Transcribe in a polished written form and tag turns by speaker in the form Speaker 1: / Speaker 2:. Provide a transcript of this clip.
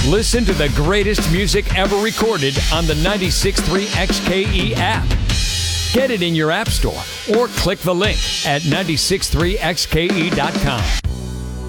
Speaker 1: Listen to the greatest music ever recorded on the 96.3 XKE app. Get it in your app store or click the link at 963xke.com.